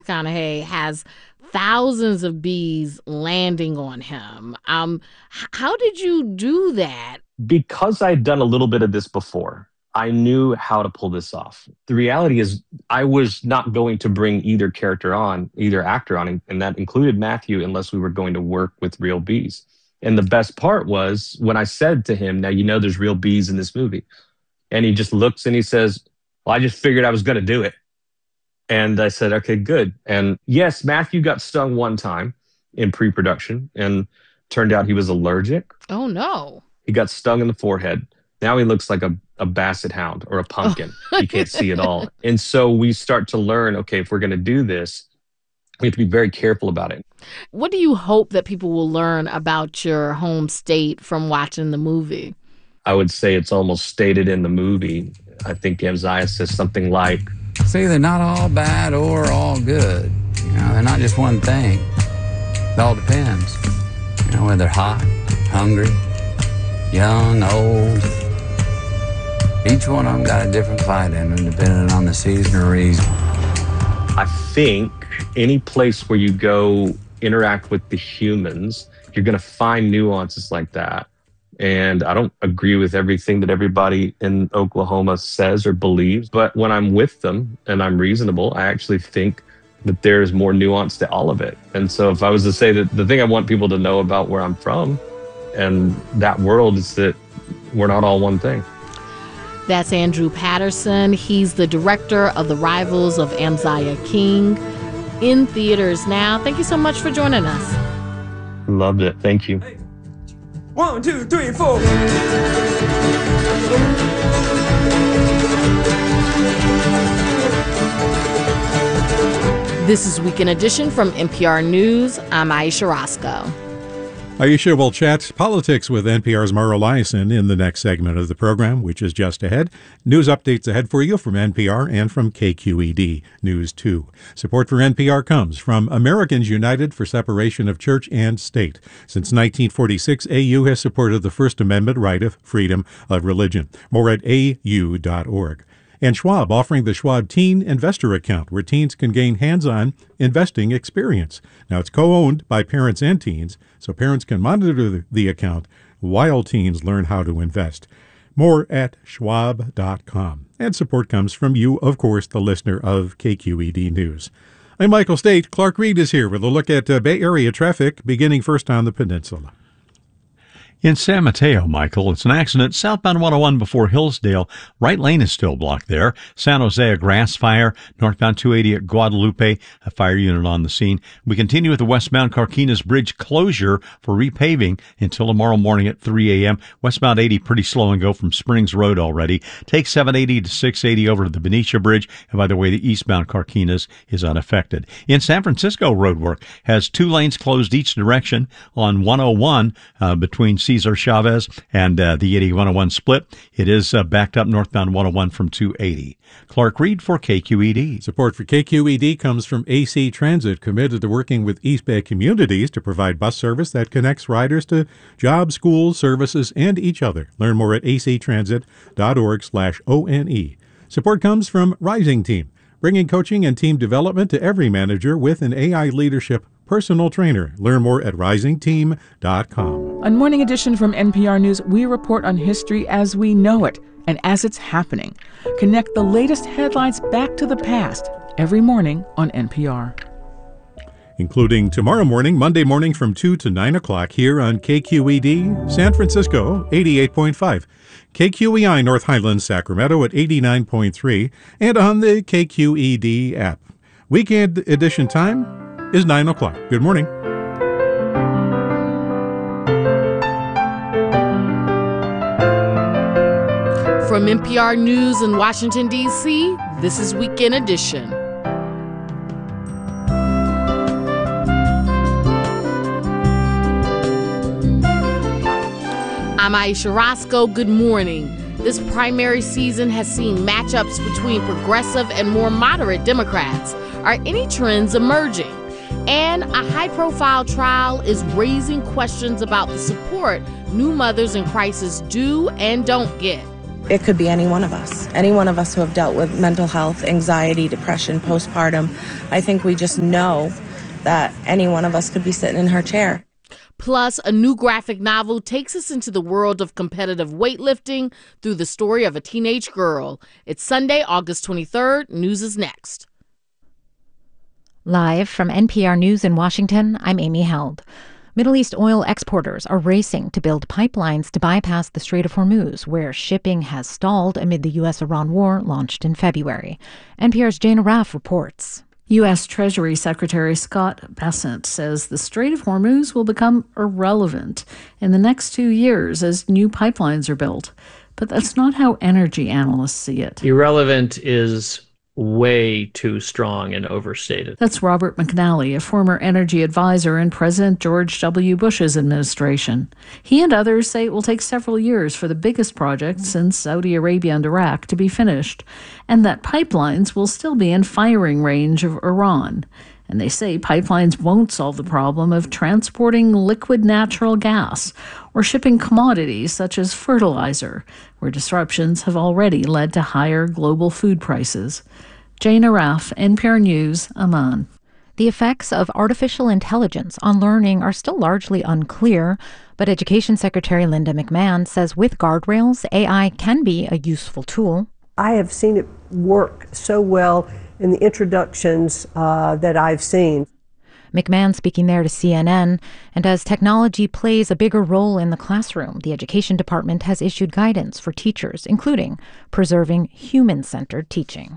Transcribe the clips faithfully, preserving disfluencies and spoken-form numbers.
McConaughey has thousands of bees landing on him. Um, h- how did you do that? Because I'd done a little bit of this before, I knew how to pull this off. The reality is, I was not going to bring either character on, either actor on, and and that included Matthew, unless we were going to work with real bees. And the best part was when I said to him, "Now you know there's real bees in this movie," and he just looks and he says, "Well, I just figured I was going to do it." And I said, "Okay, good." And yes, Matthew got stung one time in pre-production, and turned out he was allergic. Oh, no. He got stung in the forehead. Now he looks like a, a basset hound or a Oh. pumpkin. He can't see at all. And so we start to learn, okay, if we're going to do this, we have to be very careful about it. What do you hope that people will learn about your home state from watching the movie? I would say it's almost stated in the movie. I think Amziah says something like, See, they're not all bad or all good. You know, they're not just one thing. It all depends. You know, whether they're hot, hungry, young, old. Each one of them got a different fight in them, depending on the season or reason. I think any place where you go interact with the humans, you're going to find nuances like that. And I don't agree with everything that everybody in Oklahoma says or believes. But when I'm with them and I'm reasonable, I actually think that there's more nuance to all of it. And so if I was to say that the thing I want people to know about where I'm from and that world is that we're not all one thing. That's Andrew Patterson. He's the director of The Rivals of Amziah King, in theaters now. Thank you so much for joining us. Loved it. Thank you. One, two, three, four. This is Weekend Edition from N P R News. I'm Aisha Roscoe. Aisha will chat politics with N P R's Mara Liasson in the next segment of the program, which is just ahead. News updates ahead for you from N P R and from K Q E D News two. Support for N P R comes from Americans United for Separation of Church and State. Since nineteen forty-six, A U has supported the First Amendment right of freedom of religion. More at A U dot org. And Schwab offering the Schwab Teen Investor Account, where teens can gain hands-on investing experience. Now, it's co-owned by parents and teens, so parents can monitor the account while teens learn how to invest. More at schwab dot com. And support comes from you, of course, the listener of K Q E D News. I'm Michael State. Clark Reed is here with a look at uh, Bay Area traffic, beginning first on the peninsula. In San Mateo, Michael, it's an accident southbound one oh one before Hillsdale. Right lane is still blocked there. San Jose, a grass fire. Northbound two eighty at Guadalupe, a fire unit on the scene. We continue with the westbound Carquinez Bridge closure for repaving until tomorrow morning at three a.m. Westbound eighty pretty slow and go from Springs Road already. Take seven eighty to six eighty over to the Benicia Bridge. And by the way, the eastbound Carquinez is unaffected. In San Francisco, roadwork has two lanes closed each direction on one oh one uh, between Cesar Chavez and uh, the eighty one oh one split. It is uh, backed up northbound one oh one from two eighty. Clark Reed for K Q E D. Support for K Q E D comes from A C Transit, committed to working with East Bay communities to provide bus service that connects riders to jobs, schools, services, and each other. Learn more at a c transit dot org slash O N E. Support comes from Rising Team, bringing coaching and team development to every manager with an A I leadership personal trainer. Learn more at rising team dot com. On Morning Edition from N P R News, we report on history as we know it and as it's happening. Connect the latest headlines back to the past every morning on N P R. Including tomorrow morning, Monday morning from two to nine o'clock here on K Q E D, San Francisco, eighty-eight point five. K Q E I North Highlands, Sacramento at eighty-nine point three, and on the K Q E D app. Weekend edition time is nine o'clock. Good morning. From N P R News in Washington, D C, this is Weekend Edition. I'm Aisha Roscoe. Good morning. This primary season has seen matchups between progressive and more moderate Democrats. Are any trends emerging? And a high-profile trial is raising questions about the support new mothers in crisis do and don't get. It could be any one of us, any one of us who have dealt with mental health, anxiety, depression, postpartum. I think we just know that any one of us could be sitting in her chair. Plus, a new graphic novel takes us into the world of competitive weightlifting through the story of a teenage girl. It's Sunday, August twenty-third. News is next. Live from N P R News in Washington, I'm Amy Held. Middle East oil exporters are racing to build pipelines to bypass the Strait of Hormuz, where shipping has stalled amid the U S Iran war launched in February. N P R's Jane Arraf reports. U S. Treasury Secretary Scott Bessent says the Strait of Hormuz will become irrelevant in the next two years as new pipelines are built. But that's not how energy analysts see it. Irrelevant is way too strong and overstated. That's Robert McNally, a former energy advisor in President George W. Bush's administration. He and others say it will take several years for the biggest project since Saudi Arabia and Iraq to be finished, and that pipelines will still be in firing range of Iran. And they say pipelines won't solve the problem of transporting liquid natural gas or shipping commodities such as fertilizer, where disruptions have already led to higher global food prices. Jane Arraf, N P R News, Amman. The effects of artificial intelligence on learning are still largely unclear, but Education Secretary Linda McMahon says with guardrails, A I can be a useful tool. I have seen it work so well in the introductions uh, that I've seen. McMahon speaking there to C N N, and as technology plays a bigger role in the classroom, the Education Department has issued guidance for teachers, including preserving human-centered teaching.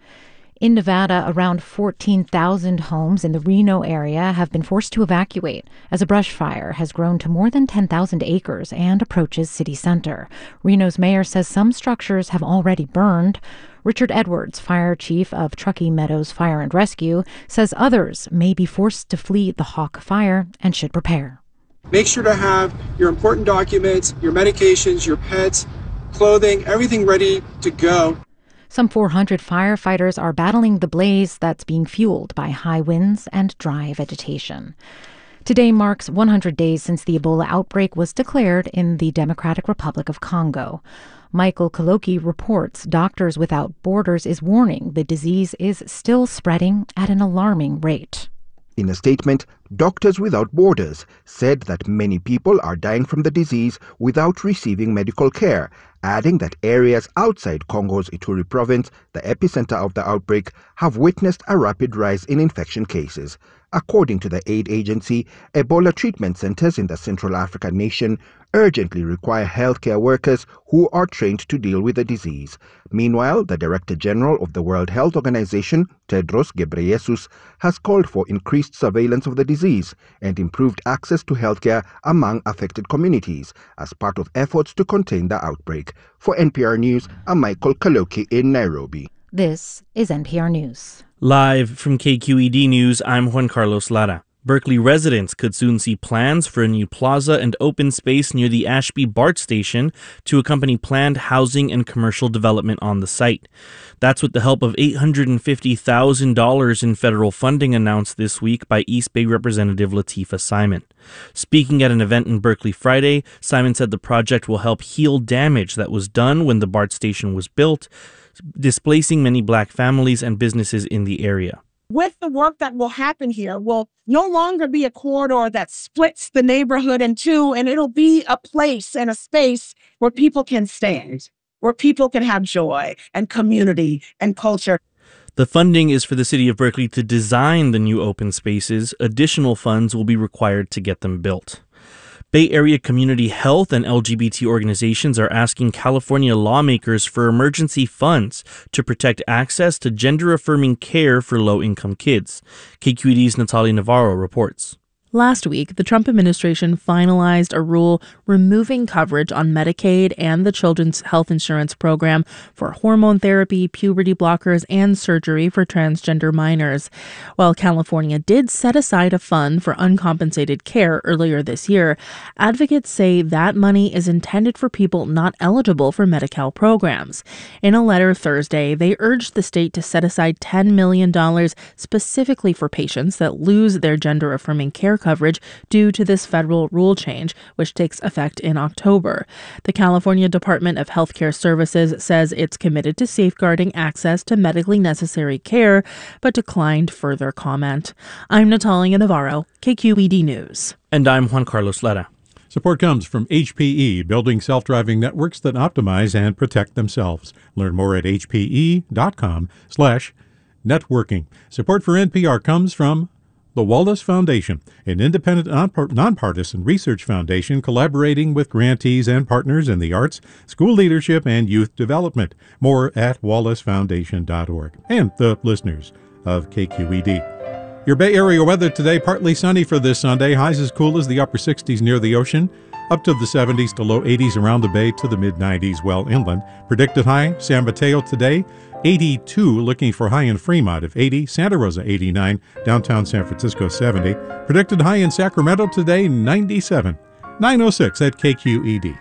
In Nevada, around fourteen thousand homes in the Reno area have been forced to evacuate as a brush fire has grown to more than ten thousand acres and approaches city center. Reno's mayor says some structures have already burned. Richard Edwards, fire chief of Truckee Meadows Fire and Rescue, says others may be forced to flee the Hawk Fire and should prepare. Make sure to have your important documents, your medications, your pets, clothing, everything ready to go. Some four hundred firefighters are battling the blaze that's being fueled by high winds and dry vegetation. Today marks one hundred days since the Ebola outbreak was declared in the Democratic Republic of Congo. Michael Kaloki reports Doctors Without Borders is warning the disease is still spreading at an alarming rate. In a statement, Doctors Without Borders said that many people are dying from the disease without receiving medical care, adding that areas outside Congo's Ituri province, the epicenter of the outbreak, have witnessed a rapid rise in infection cases. According to the aid agency, Ebola treatment centers in the Central African nation urgently require healthcare workers who are trained to deal with the disease. Meanwhile, the Director General of the World Health Organization, Tedros Ghebreyesus, has called for increased surveillance of the disease and improved access to healthcare among affected communities as part of efforts to contain the outbreak. For N P R News, I'm Michael Kaloki in Nairobi. This is N P R News. Live from K Q E D News, I'm Juan Carlos Lara. Berkeley residents could soon see plans for a new plaza and open space near the Ashby BART station to accompany planned housing and commercial development on the site. That's with the help of eight hundred fifty thousand dollars in federal funding announced this week by East Bay Representative Lateefah Simon. Speaking at an event in Berkeley Friday, Simon said the project will help heal damage that was done when the BART station was built, displacing many black families and businesses in the area. With the work that will happen here, will no longer be a corridor that splits the neighborhood in two, and it'll be a place and a space where people can stand, where people can have joy and community and culture. The funding is for the city of Berkeley to design the new open spaces. Additional funds will be required to get them built. Bay Area community health and L G B T organizations are asking California lawmakers for emergency funds to protect access to gender-affirming care for low-income kids. K Q E D's Natalia Navarro reports. Last week, the Trump administration finalized a rule removing coverage on Medicaid and the Children's Health Insurance Program for hormone therapy, puberty blockers, and surgery for transgender minors. While California did set aside a fund for uncompensated care earlier this year, advocates say that money is intended for people not eligible for Medi-Cal programs. In a letter Thursday, they urged the state to set aside ten million dollars specifically for patients that lose their gender-affirming care Medicare coverage due to this federal rule change, which takes effect in October. The California Department of Healthcare Services says it's committed to safeguarding access to medically necessary care, but declined further comment. I'm Natalia Navarro, K Q E D News. And I'm Juan Carlos Lara. Support comes from H P E, building self-driving networks that optimize and protect themselves. Learn more at hpe.com slash networking. Support for N P R comes from the Wallace Foundation, an independent nonpartisan research foundation collaborating with grantees and partners in the arts, school leadership, and youth development. More at wallace foundation dot org. And the listeners of K Q E D. Your Bay Area weather today, partly sunny for this Sunday. Highs as cool as the upper sixties near the ocean, up to the seventies to low eighties around the bay to the mid nineties well inland. Predicted high, San Mateo today, eighty-two, looking for high in Fremont of eighty, Santa Rosa eighty-nine, downtown San Francisco seventy. Predicted high in Sacramento today, ninety-seven. nine oh six at K Q E D.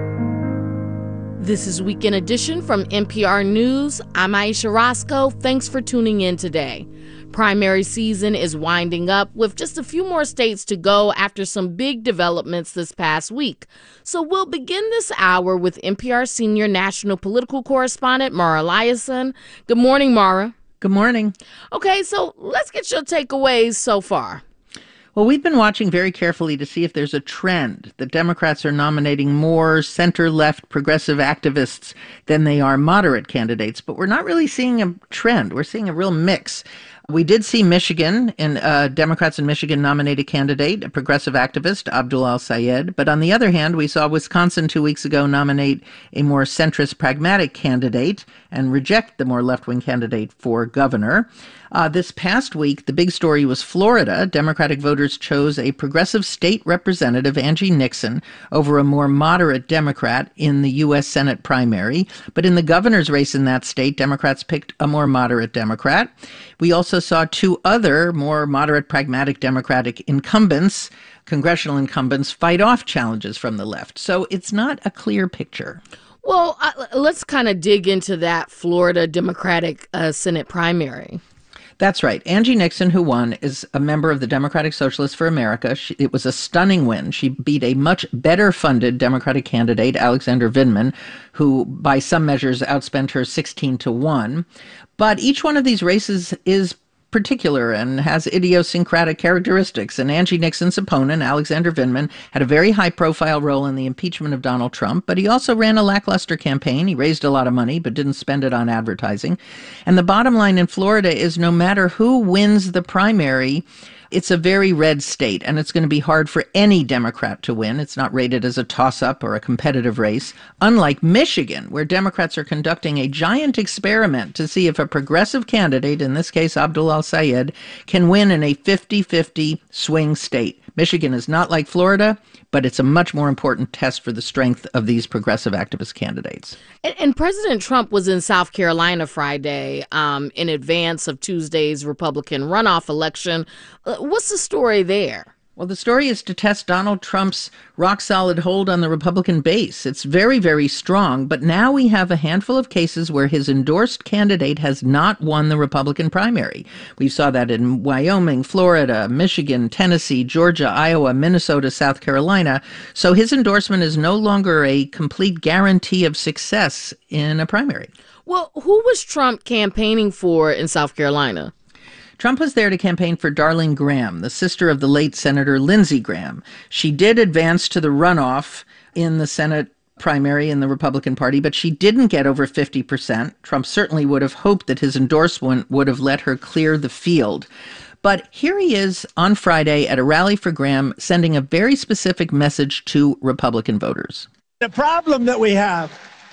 This is Weekend Edition from N P R News. I'm Aisha Roscoe. Thanks for tuning in today. Primary season is winding up with just a few more states to go after some big developments this past week. So we'll begin this hour with N P R senior national political correspondent Mara Liasson. Good morning, Mara. Good morning. Okay, so let's get your takeaways so far. Well, we've been watching very carefully to see if there's a trend. The Democrats are nominating more center-left progressive activists than they are moderate candidates, but we're not really seeing a trend. We're seeing a real mix. We did see Michigan, and uh, Democrats in Michigan nominate a candidate, a progressive activist, Abdul Al-Sayed. But on the other hand, we saw Wisconsin two weeks ago nominate a more centrist, pragmatic candidate and reject the more left-wing candidate for governor. Uh, this past week, the big story was Florida. Democratic voters chose a progressive state representative, Angie Nixon, over a more moderate Democrat in the U S Senate primary. But in the governor's race in that state, Democrats picked a more moderate Democrat. We also saw two other more moderate, pragmatic Democratic incumbents, congressional incumbents, fight off challenges from the left. So it's not a clear picture. Well, uh, let's kind of dig into that Florida Democratic uh, Senate primary. That's right. Angie Nixon, who won, is a member of the Democratic Socialists for America. She, it was a stunning win. She beat a much better funded Democratic candidate, Alexander Vindman, who by some measures outspent her sixteen to one. But each one of these races is particular and has idiosyncratic characteristics. And Angie Nixon's opponent, Alexander Vindman, had a very high-profile role in the impeachment of Donald Trump, but he also ran a lackluster campaign. He raised a lot of money, but didn't spend it on advertising. And the bottom line in Florida is no matter who wins the primary, it's a very red state, and it's going to be hard for any Democrat to win. It's not rated as a toss-up or a competitive race, unlike Michigan, where Democrats are conducting a giant experiment to see if a progressive candidate, in this case Abdul Al-Sayed, can win in a fifty-fifty swing state. Michigan is not like Florida, but it's a much more important test for the strength of these progressive activist candidates. And, and President Trump was in South Carolina Friday um, in advance of Tuesday's Republican runoff election. Uh, what's the story there? Well, the story is to test Donald Trump's rock-solid hold on the Republican base. It's very, very strong, but now we have a handful of cases where his endorsed candidate has not won the Republican primary. We saw that in Wyoming, Florida, Michigan, Tennessee, Georgia, Iowa, Minnesota, South Carolina. So his endorsement is no longer a complete guarantee of success in a primary. Well, who was Trump campaigning for in South Carolina? Trump was there to campaign for Darlene Graham, the sister of the late Senator Lindsey Graham. She did advance to the runoff in the Senate primary in the Republican Party, but she didn't get over fifty percent. Trump certainly would have hoped that his endorsement would have let her clear the field. But here he is on Friday at a rally for Graham, sending a very specific message to Republican voters. The problem that we have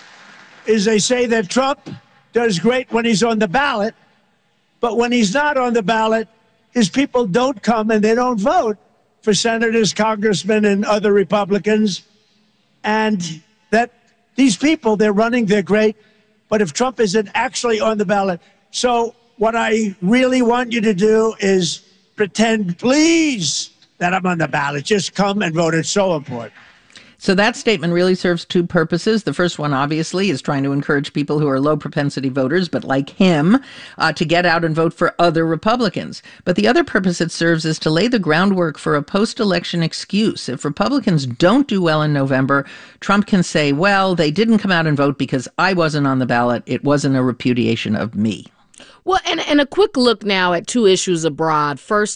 is they say that Trump does great when he's on the ballot, but when he's not on the ballot, his people don't come and they don't vote for senators, congressmen, and other Republicans. And that these people, they're running, they're great, but if Trump isn't actually on the ballot. So what I really want you to do is pretend, please, that I'm on the ballot. Just come and vote. It's so important. So that statement really serves two purposes. The first one, obviously, is trying to encourage people who are low-propensity voters, but like him, uh, to get out and vote for other Republicans. But the other purpose it serves is to lay the groundwork for a post-election excuse. If Republicans don't do well in November, Trump can say, well, they didn't come out and vote because I wasn't on the ballot. It wasn't a repudiation of me. Well, and, and a quick look now at two issues abroad. First,